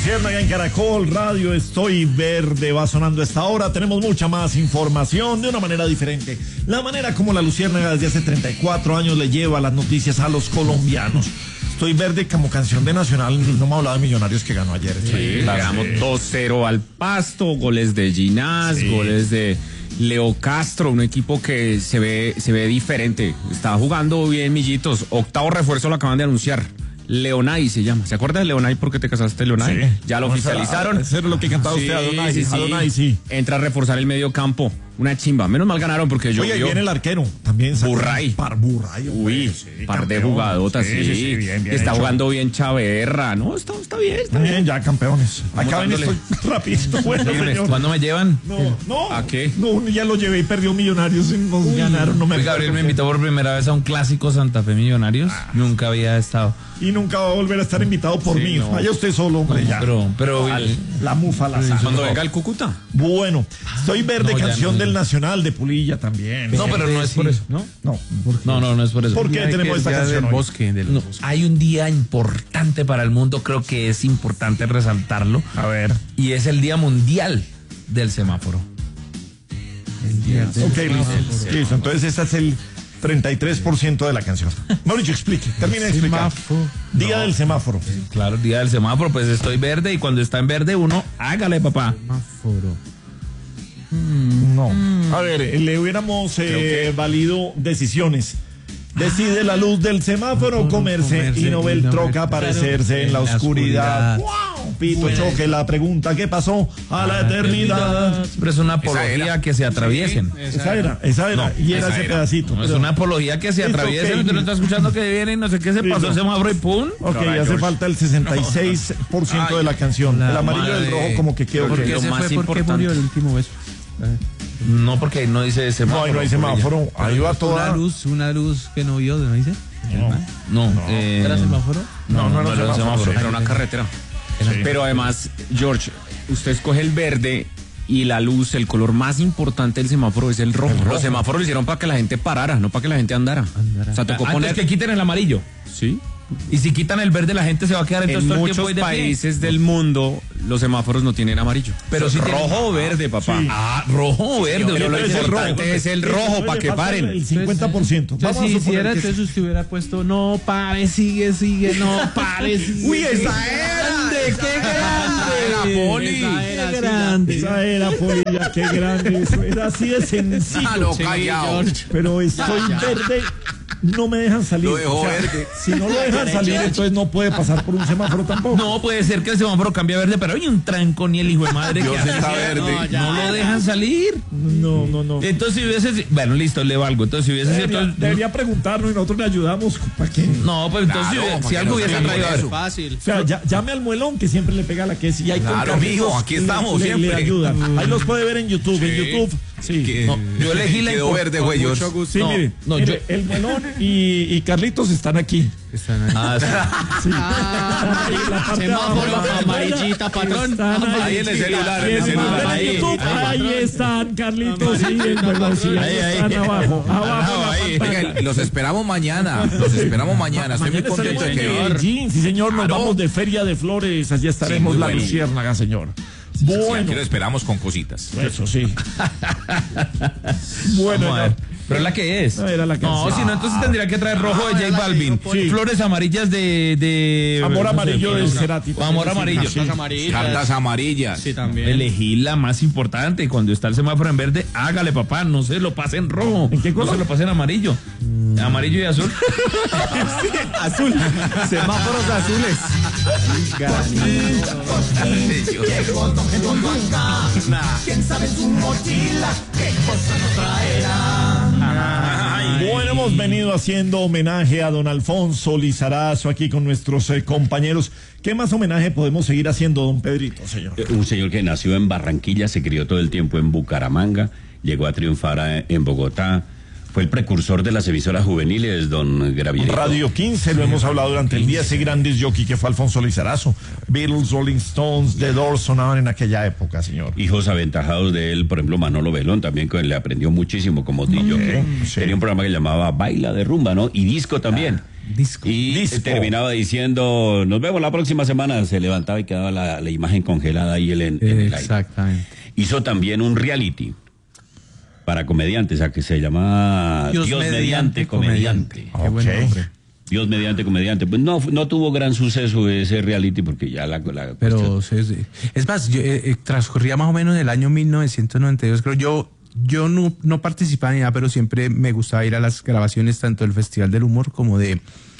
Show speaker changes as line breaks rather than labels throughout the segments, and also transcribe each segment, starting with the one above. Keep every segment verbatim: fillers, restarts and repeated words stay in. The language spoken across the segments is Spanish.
Luciérnaga en Caracol Radio, Estoy Verde, va sonando a esta hora. Tenemos mucha más información de una manera diferente. La manera como la Luciérnaga desde hace treinta y cuatro años le lleva las noticias a los colombianos. Estoy Verde como canción de Nacional, no me ha hablado de Millonarios que ganó ayer.
Sí, le ganamos dos cero al Pasto, goles de Ginás, sí. goles de Leo Castro, un equipo que se ve, se ve diferente. Está jugando bien, Millitos. Octavo refuerzo lo acaban de anunciar. Leonay se llama. ¿Se acuerda de Leonay porque te casaste, Leonay? Sí. Ya lo oficializaron.
Eso es lo que cantaba
sí,
usted, Adonai.
Sí, sí.
Adonai, sí.
Entra a reforzar el medio campo. Una chimba. Menos mal ganaron porque yo.
Oye, ahí viene el arquero. También.
Burray.
Par Burray.
Uy, sí, par campeón. de jugadotas, sí. sí, sí bien, bien está hecho. Jugando bien Chaverra. No, está, está bien, está bien. bien.
Ya, campeones. Acá ven, estoy rapidito. Bueno, señor.
¿Cuándo me llevan?
No, no.
¿A qué?
No, ya lo llevé y perdió Millonarios. Nos Uy, ganaron. No me
Oye, Gabriel me invitó por primera vez a un clásico Santa Fe Millonarios. Ah, Nunca había estado.
Y nunca va a volver a estar invitado por sí, mí. No. Vaya usted solo, hombre,
no,
ya.
Pero, pero
Al, la mufa, la sal.
Cuando venga el Cúcuta.
Bueno, Estoy Verde, no, canción no, del Nacional de Pulilla también.
No, pero no es por eso.
No, no,
no, no, no es por eso.
¿Por qué tenemos esta canción
del bosque, del no, bosque? Hay un día importante para el mundo, creo que es importante resaltarlo.
A ver.
Y es el Día Mundial del Semáforo.
El día del Ok, listo. listo. Entonces ese es el treinta y tres por ciento de la canción. Mauricio, explique, termine de explicar. Día no. del semáforo.
Claro, día del semáforo, pues estoy verde y cuando está en verde uno, hágale, papá.
Semáforo. Mm, no. Mm. A ver, le hubiéramos eh, que... valido decisiones. Decide la luz del semáforo comerse, comerse y no ve el troca aparecerse en la oscuridad. ¡Wow! Pito bueno. Choque la pregunta, ¿qué pasó a la eternidad?
Pero es una apología que se atraviesen.
Sí, esa, esa era, esa era. No, y era ese era. pedacito.
No, pero... es una apología que se atraviesen. Okay. Usted no está escuchando que viene y no sé qué se pasó sí, no. el semáforo y pum.
Ok, ya hace falta el sesenta y seis por ciento no. de la canción. La el amarillo y el rojo como que quedó.
¿Por qué se fue? ¿Por qué murió el último beso? No, porque no dice semáforo.
No, no hay semáforo. Ahí va toda.
Una luz, una luz que no vio, ¿no dice?
No.
no. Eh,
¿Era semáforo?
No, no, no, no era un semáforo. Era una carretera. Sí. Pero además, George, usted escoge el verde y la luz, el color más importante del semáforo es el rojo. El rojo. Los semáforos lo hicieron para que la gente parara, no para que la gente andara. andara. O sea, tocó
Antes
poner
que quiten el amarillo.
Sí.
Y si quitan el verde, la gente se va a quedar entonces
en
todo
muchos
el tiempo
países del mundo los semáforos no tienen amarillo.
Pero si
rojo
tienen...
o verde, papá.
Sí. Ah, rojo o verde.
Pero lo importante es el rojo para que paren.
El cincuenta por ciento.
Entonces, si hiciera, entonces usted hubiera puesto no pare, sigue, sigue, no pare, sigue.
Uy, esa era.
¡Qué grande!
Era Poli.
Esa era qué grande.
Esa era Poli, qué grande. Eso era así de sencillo.
Ah, no, callado.
Pero estoy verde. No me dejan salir.
Lo dejó
o sea,
verde.
Si no lo dejan salir, entonces no puede pasar por un semáforo tampoco.
No, puede ser que el semáforo cambie a verde, pero hay un tranco ni el hijo de madre
Dios
que
está
hace,
verde.
No, ya, no lo dejan salir.
No, no, no.
Entonces si hubiese, bueno, listo, le valgo. Entonces si hubiese
debería,
sido,
debería preguntarnos y nosotros le ayudamos para que.
No, pues entonces claro, si, si algo hubiese traído
eso. Fácil.
O sea, ya, llame al muelón que siempre le pega la que es y hay
claro, amigo, aquí estamos
le,
siempre.
Le ayudan. Mm. Ahí los puede ver en YouTube, sí. en YouTube. Sí.
Que,
no, yo elegí la
quedó verde, güey.
Sí, no, mire, no, mire, yo... el melón y, y Carlitos están aquí.
Están ahí. Ah, sí.
sí. Ah, semáforo amarillita, patrón.
Ahí en el celular, en el celular.
Ahí, ahí, ahí, ahí están, Carlitos y el melón. Sí, ahí, ahí están abajo. Abajo.
Ahí. Oiga, los esperamos mañana. Los esperamos mañana. Estoy muy contento de que.
Sí, sí, señor. Nos vamos de Feria de Flores. Allí estaremos la Luciérnaga, señor. Bueno.
Sí, aquí lo esperamos con cositas.
Eso sí. Bueno,
no. Pero la que es.
No, era la que
no si no, entonces tendría que traer rojo de J Balvin. Sí. Flores amarillas de. de
Amor amarillo de Cerati.
Amor amarillo.
Sí. Cartas amarillas.
Sí, también. Elegí la más importante. Cuando está el semáforo en verde, hágale, papá. No se lo pase en rojo.
¿En qué color?
No se lo pase en amarillo. Mm. Amarillo y azul.
Sí, azul. Semáforos azules. ¿Quién sabe su mochila? ¿Qué cosa nos traerá? Ay, bueno, hemos venido haciendo homenaje a don Alfonso Lizarazo aquí con nuestros eh, compañeros. ¿Qué más homenaje podemos seguir haciendo, don Pedrito, señor?
Un señor que nació en Barranquilla, se crió todo el tiempo en Bucaramanga, llegó a triunfar a, en Bogotá. Fue el precursor de las emisoras juveniles, don Gravierito.
Radio quince, lo hemos hablado durante el día, ese gran disc jockey que fue Alfonso Lizarazo. Beatles, Rolling Stones, The Doors sonaban en aquella época, señor.
Hijos aventajados de él, por ejemplo, Manolo Belón, también que le aprendió muchísimo como disc jockey. Sí. Tenía un programa que llamaba Baila de Rumba, ¿no? Y disco también. Ah.
Disco.
Y
Disco.
terminaba diciendo, nos vemos la próxima semana. Se levantaba y quedaba la, la imagen congelada ahí en, en el aire.
Exactamente.
Hizo también un reality para comediantes, a que se llama Dios, Dios mediante, mediante comediante.
Qué buen
Ok.
nombre.
Dios mediante comediante. Pues no, no tuvo gran suceso ese reality porque ya la... la
Pero sí, sí. Es más, yo, eh, eh, transcurría más o menos el año mil novecientos noventa y dos, creo yo. Yo no, no participaba ni nada, pero siempre me gustaba ir a las grabaciones tanto del Festival del Humor como de,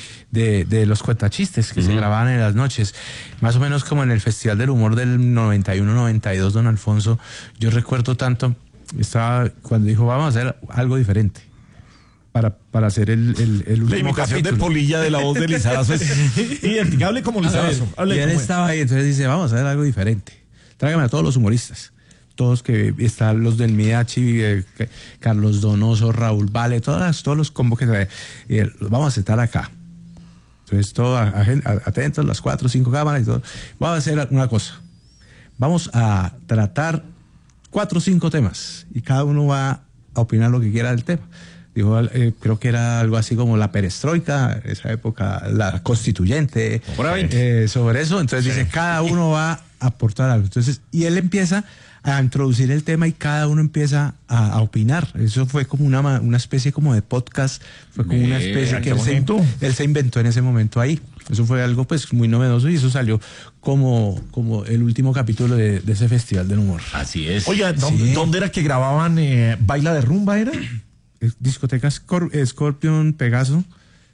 de, de los cuentachistes que uh-huh. se grababan en las noches. Más o menos como en el Festival del Humor del noventa y uno noventa y dos, don Alfonso. Yo recuerdo tanto, estaba cuando dijo, vamos a hacer algo diferente. Para, para hacer el, el, el último
La imitación
capítulo.
de Polilla de la voz de Lizarazo es identificable como Lizarazo.
Y él estaba ahí, entonces dice, vamos a hacer algo diferente. Tráigame a todos los humoristas. Todos que están los del Midachi, eh, Carlos Donoso, Raúl Vale, todas, todos los combos que trae. Y él, los vamos a sentar acá. Entonces, todos atentos, las cuatro o cinco cámaras y todo. Vamos a hacer una cosa. Vamos a tratar cuatro o cinco temas. Y cada uno va a opinar lo que quiera del tema. Dijo, eh, creo que era algo así como la perestroika, esa época, la constituyente, eh, sobre eso. Entonces sí. dice, cada uno va a aportar algo. Entonces, y él empieza a introducir el tema y cada uno empieza a, a opinar. Eso fue como una, una especie como de podcast, fue como una especie que él se, él se inventó en ese momento ahí. Eso fue algo pues muy novedoso y eso salió como, como el último capítulo de, de ese Festival del Humor.
Así es.
Oiga, ¿dónde, sí. ¿dónde era que grababan eh, Baila de Rumba era?
Discoteca Scor Scorpion, Pegaso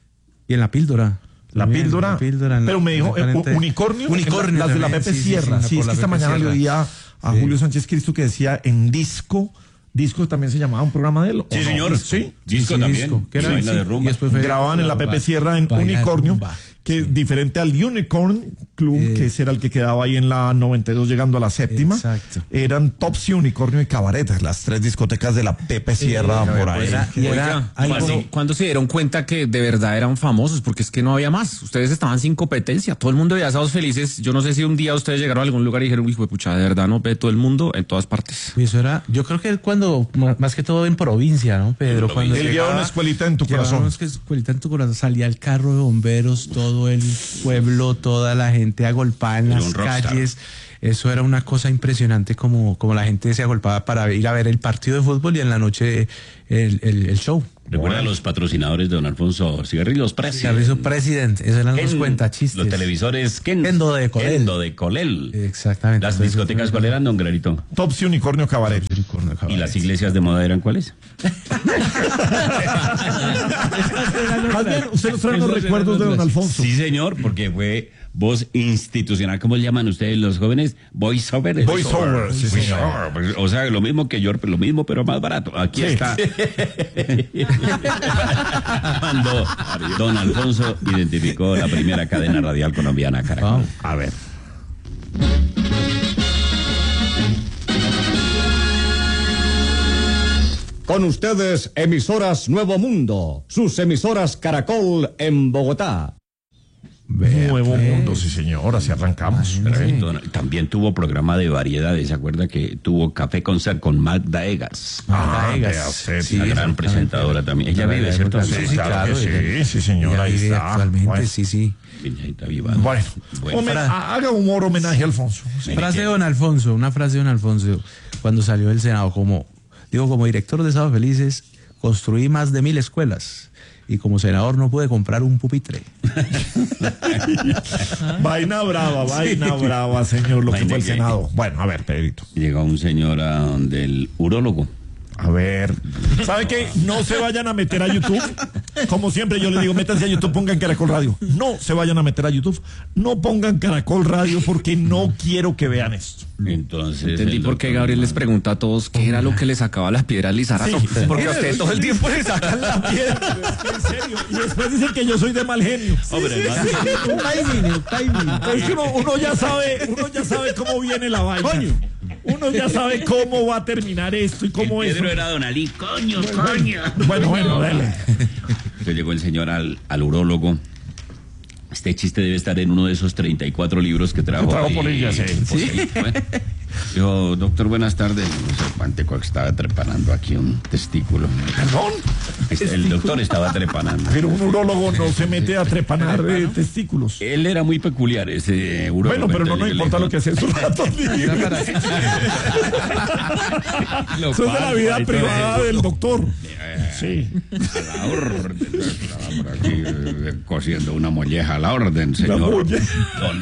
y en La Píldora.
La
También,
Píldora.
La Píldora
Pero me dijo, eh, Unicornio.
Unicornio.
Las de la Pepe
sí,
Sierra. Sí, sí, sí, es que esta mañana le oía a sí. Julio Sánchez Cristo que decía en Disco. Disco también se llamaba un programa de él.
Sí,
no?
señor.
Sí.
Disco
sí,
también.
Disco. Que era,
Baila
sí,
de Rumba.
Y después fue,
grababan en la Pepe Sierra en Unicornio, que es diferente al Unicorn Club, eh, que ese era el que quedaba ahí en la noventa y dos llegando a la séptima.
Exacto.
Eran Topsy, Unicornio y Cabaret, las tres discotecas de la Pepe Sierra eh, por ahí.
Era, era, ¿cuándo, ¿Cuándo se dieron cuenta que de verdad eran famosos? Porque es que no había más. Ustedes estaban sin competencia. Todo el mundo veía asados felices. Yo no sé si un día ustedes llegaron a algún lugar y dijeron, hijo de pucha, de verdad no ve todo el mundo en todas partes.
Y eso era, yo creo que cuando, más que todo en provincia, ¿no, Pedro? Cuando
él llevaba una escuelita en tu corazón.
Una escuelita en tu corazón. Salía el carro de bomberos, todo el pueblo, toda la gente agolpada en las calles. Eso era una cosa impresionante, como, como la gente se agolpaba para ir a ver el partido de fútbol y en la noche el, el, el show.
Recuerda bueno. los patrocinadores de don Alfonso Cigarrillos President.
Cigarrillos President, esos eran Ken, los cuentachistes.
Los televisores Ken,
Kendo de Colel.
Kendo de Colel.
Exactamente.
Las discotecas, ¿cuáles eran, don Granito?
Topsy, Unicornio, Cabaret.
Unicornio, Cabaret.
¿Y las iglesias de moda eran cuáles?
Más bien, usted nos trae los recuerdos de don Alfonso.
Sí, señor, porque fue voz institucional. ¿Cómo le llaman ustedes los jóvenes? Voice over.
Voice over, sí,
voice
señor.
over. O sea, lo mismo que yo, lo mismo, pero más barato. Aquí sí. está. Cuando don Alfonso identificó la primera cadena radial colombiana, Caracol.
A ver.
Con ustedes, emisoras Nuevo Mundo, sus emisoras Caracol en Bogotá.
Vea, Nuevo pues. Mundo, sí señor, así arrancamos.
Ay, también tuvo programa de variedades, ¿se acuerda que tuvo Café Concert con Magda Egas?
Ah, Egas,
sí, sí, la gran presentadora también. Ella vive, ¿cierto?
Sí, sí, claro, sí, sí, sí, señor, ahí está.
Actualmente, bueno. sí, sí.
Viva.
Bueno, bueno. Homen haga humor, homenaje a Alfonso.
Sí. Frase de don Alfonso, una frase de don Alfonso, cuando salió del Senado, como, digo, como director de Sábados Felices, construí más de mil escuelas. Y como senador no pude comprar un pupitre.
Vaina brava, vaina sí. brava, señor, lo vaina que fue el que... Senado. Bueno, a ver, Pedrito.
Llegó un señor a donde el urólogo.
A ver, ¿sabe qué? No se vayan a meter a YouTube. Como siempre yo les digo, métanse a YouTube, pongan Caracol Radio. No se vayan a meter a YouTube. No pongan Caracol Radio porque no quiero que vean esto.
Entonces.
Entendí por qué Gabriel les pregunta a todos qué era lo que le sacaba las piedras al Lizarazo. Sí, porque a usted todo el tiempo le sacan la piedra.
Es que en serio. Y después dicen que yo soy de mal genio.
Sí, Hombre,
sí, sí, sí. Un timing, un timing. Es que uno, uno ya sabe, uno ya sabe cómo viene la vaina. Coño. Uno ya sabe cómo va a terminar esto y cómo
el
es.
Pedro era don Ali, coño, coño.
Bueno, bueno, dale.
Entonces llegó el señor al, al urólogo. Este chiste debe estar en uno de esos treinta y cuatro libros que trajo.
Trajo por ella, sí.
¿Sí? Bueno, Yo, doctor, buenas tardes. No sé cuánto estaba trepanando aquí un testículo.
¿Perdón?
El doctor estaba trepanando.
Pero un urólogo no se mete a trepanar eh, testículos.
Él era muy peculiar, ese urólogo.
Bueno, pero no nos importa lo que hace en sus ratos libres. Eso es de la vida privada del doctor. Sí.
A la orden. Estaba por aquí eh, cosiendo una molleja a la orden, señor. Don...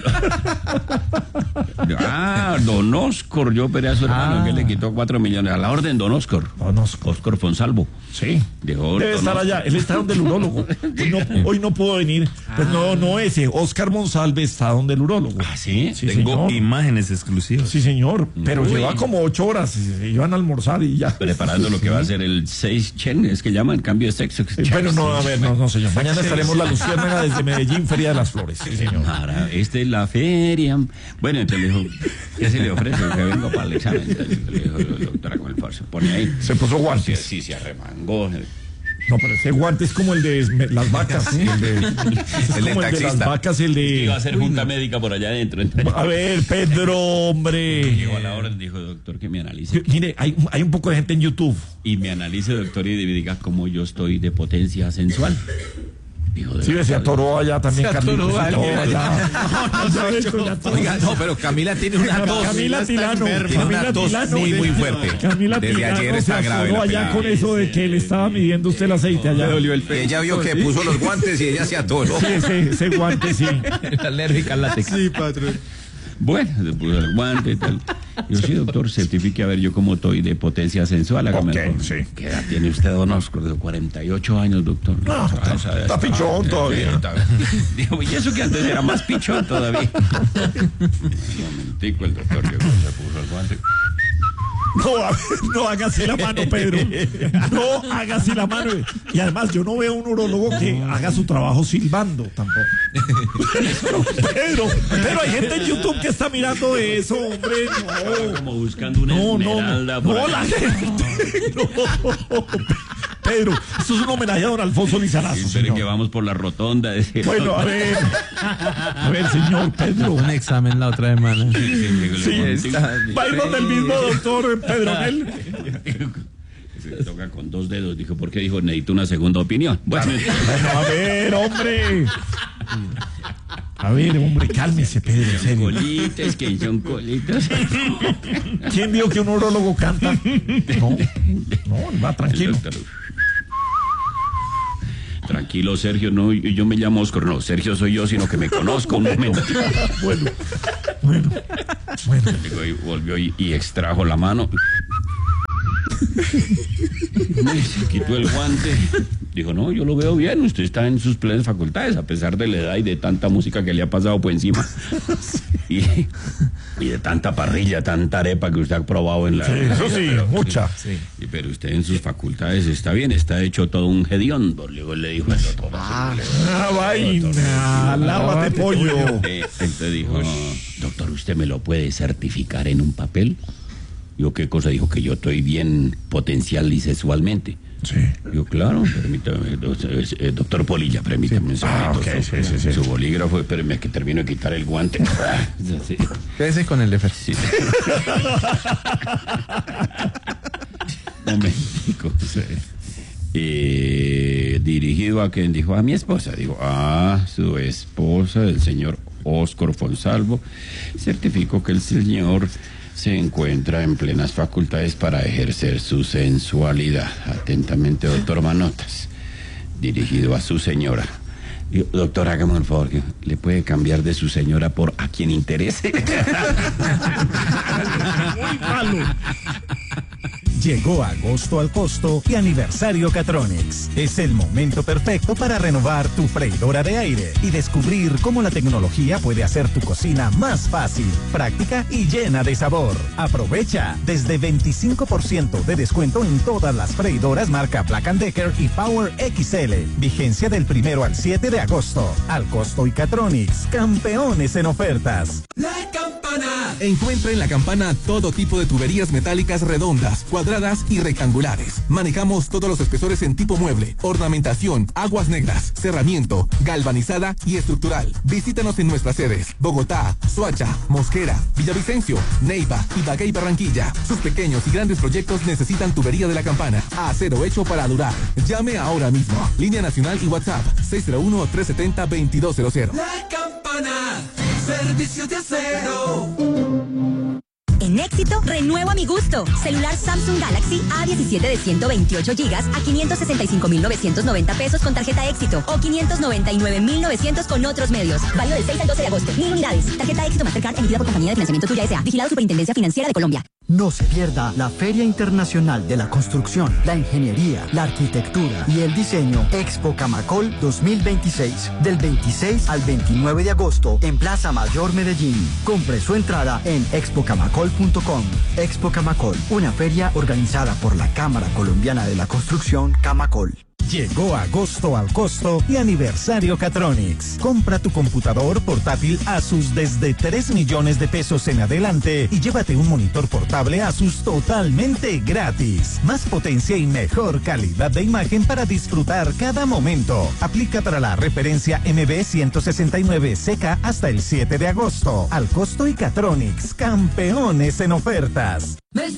Ah, don Oscar, yo operé a su hermano ah. que le quitó cuatro millones. A la orden, don Oscar. Don Oscar. Oscar Fonsalvo.
Sí.
Dijo,
debe estar
Oscar.
allá. Él está donde el urólogo. Hoy no, hoy no pudo venir. Pues no, no ese. Oscar Monsalve está donde el urólogo.
Ah, sí.
Sí,
Tengo
señor.
imágenes exclusivas.
Sí, señor. Pero
Uy.
lleva como ocho horas. Se iban a almorzar y ya.
Preparando lo que va a ser el seis chen, es que llaman cambio de sexo.
Bueno, no, a ver, no, no, señor. Mañana estaremos la Luciérnaga desde Medellín, Feria de las Flores. Sí, señor.
Para, esta es la feria. Bueno, entonces le dijo, ¿qué se le ofrece? Que vengo para el examen. Entonces le dijo, doctora, con el par se pone ahí.
Se puso guantes.
Sí, sí, se arremangó.
No, pero ese guante es como el de las vacas. ¿Sí? El de, es
el de
como el de las vacas, el de...
Iba a hacer junta médica por allá adentro.
A ver, Pedro, hombre.
Llegó a la hora, dijo, doctor, que me analice.
Mire, hay, hay un poco de gente en YouTube.
Y me analice, doctor, y diga cómo yo estoy de potencia sensual. Dijo,
Sí, se atoró allá también,
Se atoró
Carlitos.
alguien
allá.
No,
Ya ves, ya todo.
Oiga, no, pero Camila tiene una tos.
Camila Tilano.
Tiene una
Camila
tos
Tilano.
muy, muy fuerte.
Camila
Desde
Tilano
ayer
se
está grave
atoró
la
allá
pelada.
con eso de que le estaba midiendo usted el aceite allá.
Ella vio que puso los guantes y ella se atoró.
Sí, ese, ese guante, sí.
Alérgica al látex. Sí, patrón.
Bueno, se puso el guante y tal. Yo sí, doctor, certifique a ver yo cómo estoy de potencia sensual. Hágame
Ok,
el favor.
sí.
¿Qué edad tiene usted, don Oscar? De cuarenta y ocho años, doctor.
No,
Ah,
está,
esa-
está pichón todavía.
Sí, está- Dijo, y eso que antes era más pichón todavía. Un momentico, el doctor llegó, se puso el guante.
No, a ver, no hágase la mano, Pedro. No hágase la mano. Y además, yo no veo un urólogo que haga su trabajo silbando tampoco. Pedro, pero hay gente en YouTube que está mirando eso, hombre. No.
Como buscando una
No, no,
esmeralda
no.
por
No,
ahí.
la gente. No. Pedro, esto es un homenaje a don Alfonso Lizarazo.
Esperen
señor.
que vamos por la rotonda. decía.
Bueno, a ver. A ver, señor Pedro.
Un examen la otra semana.
Sí, va a ir donde el mismo doctor Pedronel.
Se toca con dos dedos, dijo, ¿por qué? Dijo, necesito una segunda opinión. Bueno,
Bueno, a ver, hombre. A ver, hombre, cálmese, Pedro, en serio.
colitas, que son colitas.
¿Quién dijo que un urólogo canta? No, no, va tranquilo.
El doctor, tranquilo, Sergio, no, yo yo me llamo Oscar, no, Sergio soy yo, sino que me conozco un momento.
Bueno, bueno, bueno.
Digo, y volvió y, y extrajo la mano. Y se quitó el guante. Dijo, no, yo lo veo bien, usted está en sus plenas facultades, a pesar de la edad y de tanta música que le ha pasado por encima. Y, y de tanta parrilla, tanta arepa que usted ha probado en la...
Sí, eso sí, mucha.
Y, pero usted en sus facultades está bien, está hecho todo un hediondo. Luego le dijo el doctor.
Ah, vaina, lávate pollo.
Eh, entonces dijo, doctor, ¿usted me lo puede certificar en un papel? Yo, ¿qué cosa? Dijo que yo estoy bien potencial y sexualmente.
Sí.
Yo, claro, permítame, do- eh, doctor Polilla, permítame un
Ah,
segundito,
ok,
su,
sí, sí, sí.
su bolígrafo, espérame que termino de quitar el guante. Sí.
Quédese con el de Fer.
Sí. Momentico. Eh, dirigido a quien dijo, a mi esposa. Digo, ah, su esposa, el señor Oscar Fonsalvo, certificó que el señor se encuentra en plenas facultades para ejercer su sensualidad. Atentamente, doctor Manotas. Dirigido a su señora. Digo, doctor, hágame un favor, que le puede cambiar de su señora por a quien interese.
Muy malo.
Llegó agosto al costo y aniversario Catronics. Es el momento perfecto para renovar tu freidora de aire y descubrir cómo la tecnología puede hacer tu cocina más fácil, práctica y llena de sabor. Aprovecha desde veinticinco por ciento de descuento en todas las freidoras marca Black and Decker y Power X L. Vigencia del primero al siete de agosto. Al costo y Catronics, campeones en ofertas.
La campana Encuentra en La Campana todo tipo de tuberías metálicas redondas, cuadradas y rectangulares. Manejamos todos los espesores en tipo mueble, ornamentación, aguas negras, cerramiento, galvanizada y estructural. Visítanos en nuestras sedes: Bogotá, Soacha, Mosquera, Villavicencio, Neiva, Ibagué y Barranquilla. Sus pequeños y grandes proyectos necesitan tubería de La Campana. Acero hecho para durar. Llame ahora mismo. Línea nacional y WhatsApp seis cero uno, tres siete cero, dos dos cero cero.
La Campana, servicio de acero.
En Éxito, renuevo a mi gusto. Celular Samsung Galaxy A diecisiete de ciento veintiocho gigas a quinientos sesenta y cinco mil novecientos noventa pesos con tarjeta Éxito o quinientos noventa y nueve mil novecientos con otros medios. Válido del seis al doce de agosto. Mil unidades. Tarjeta Éxito Mastercard emitida por Compañía de Financiamiento Tuya S A. Vigilado Superintendencia Financiera de Colombia.
No se pierda la Feria Internacional de la Construcción, la Ingeniería, la Arquitectura y el Diseño Expo Camacol dos mil veintiséis, del veintiséis al veintinueve de agosto en Plaza Mayor Medellín. Compre su entrada en expo camacol punto com. Expo Camacol, una feria organizada por la Cámara Colombiana de la Construcción, Camacol.
Llegó agosto al costo y aniversario Catronics. Compra tu computador portátil Asus desde tres millones de pesos en adelante y llévate un monitor portable Asus totalmente gratis. Más potencia y mejor calidad de imagen para disfrutar cada momento. Aplica para la referencia M B ciento sesenta y nueve C K hasta el siete de agosto. Al costo y Catronics, campeones en ofertas.